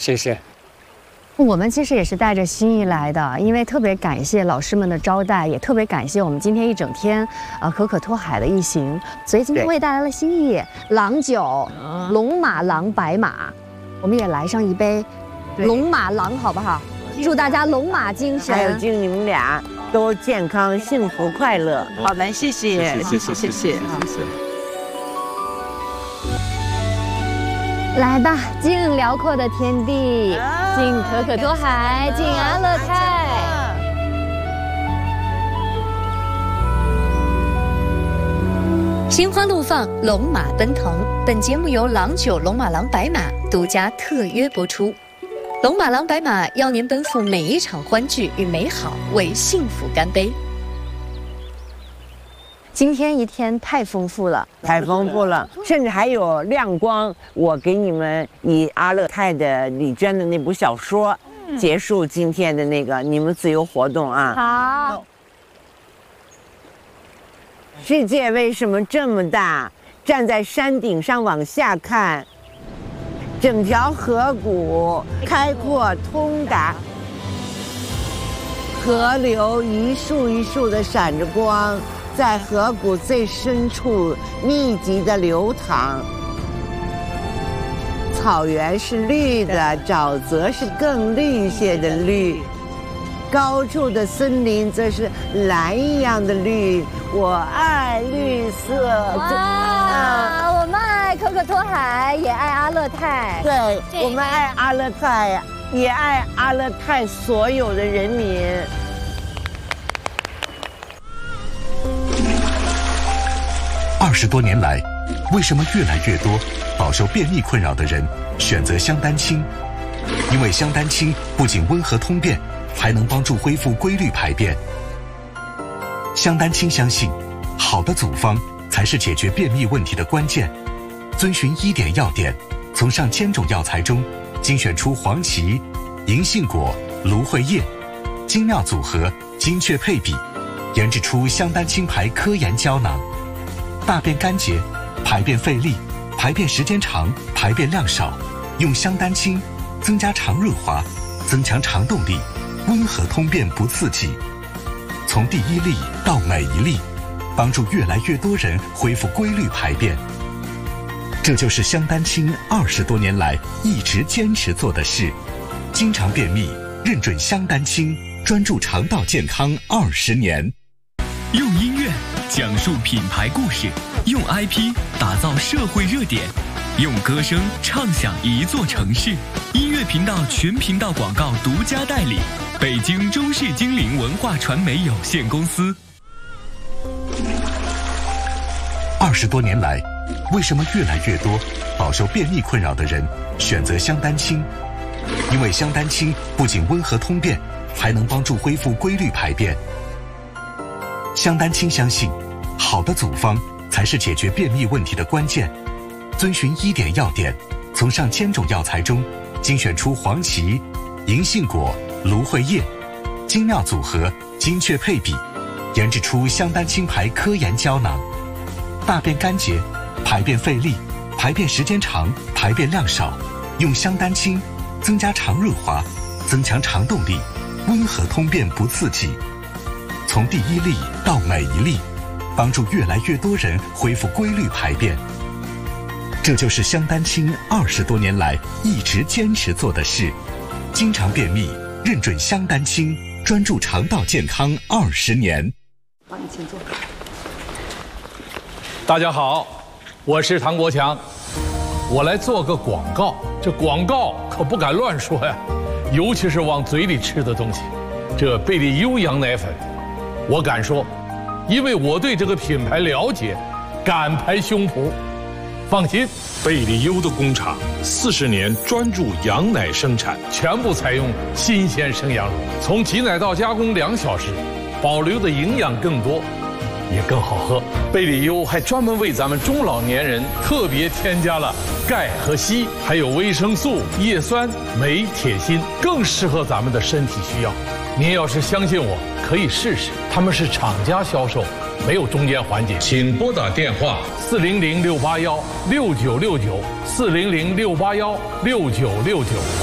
谢谢。 我们其实也是带着心意来的，因为特别感谢老师们的招待，也特别感谢我们今天一整天可可托海的一行，所以今天我也带来了心意，郎酒，龙马郎白马，我们也来上一杯龙马郎，好不好？祝大家龙马精神。 还有敬你们俩都健康、幸福、快乐。 好的，谢谢，谢谢，谢谢。 来吧，敬辽阔的天地，敬可可托海，敬阿勒泰。 心花怒放，龙马奔腾。本节目由郎酒龙马郎白马独家特约播出。龙马郎白马邀您奔赴每一场欢聚与美好，为幸福干杯。 今天一天太丰富了， 太丰富了，甚至还有亮光。我给你们以阿勒泰的李娟的那部小说结束今天的那个你们自由活动啊。 好。 世界为什么这么大？站在山顶上往下看，整条河谷开阔通达，河流一束一束的闪着光。在河谷最深处密集的流淌，草原是绿的，沼泽是更绿些的绿，高处的森林则是蓝一样的绿。我爱绿色。 哇，我们爱可可托海，也爱阿勒泰。 对，我们爱阿勒泰，也爱阿勒泰所有的人民。 20多年来，为什么越来越多饱受便秘困扰的人选择香丹青？因为香丹青不仅温和通便，还能帮助恢复规律排便。香丹青相信，好的组方才是解决便秘问题的关键。遵循1点要点，从上千种药材中精选出黄芪、银杏果、芦荟叶，精妙组合，精确配比，研制出香丹青牌科研胶囊。大便干结，排便费力，排便时间长，排便量少，用香丹青增加肠润滑，增强肠动力，温和通便不刺激。从第一粒到每一粒，帮助越来越多人恢复规律排便。这就是香丹青20多年来一直坚持做的事。经常便秘，认准香丹青，专注肠道健康20年。 用音乐讲述品牌故事，用 IP 打造社会热点，用歌声唱响一座城市。音乐频道全频道广告独家代理，北京中视精灵文化传媒有限公司。 20多年来，为什么越来越多饱受便秘困扰的人选择香丹青？因为香丹青不仅温和通便，还能帮助恢复规律排便。香丹青相信，好的组方才是解决便秘问题的关键。遵循1点要点，从上千种药材中精选出黄芪、银杏果、芦荟叶，精妙组合，精确配比，研制出香丹青牌科研胶囊。大便干结，排便费力，排便时间长，排便量少，用香丹青增加肠润滑，增强肠动力，温和通便不刺激。从第一粒到每一粒，帮助越来越多人恢复规律排便。这就是香丹青20多年来一直坚持做的事。经常便秘，认准香丹青，专注肠道健康20年。 好，你请坐。 大家好，我是唐国强，我来做个广告。这广告可不敢乱说呀，尤其是往嘴里吃的东西。这贝利优羊奶粉，我敢说，因为我对这个品牌了解，敢拍胸脯。放心， 贝利优的工厂40年专注羊奶生产， 全部采用新鲜生羊乳，从挤奶到加工2小时，保留的营养更多，也更好喝。贝利优还专门为咱们中老年人特别添加了钙和硒，还有维生素、叶酸、镁、铁、锌，更适合咱们的身体需要。您要是相信我，可以试试。他们是厂家销售，没有中间环节。 请拨打电话 400-681-6969，400-681-6969。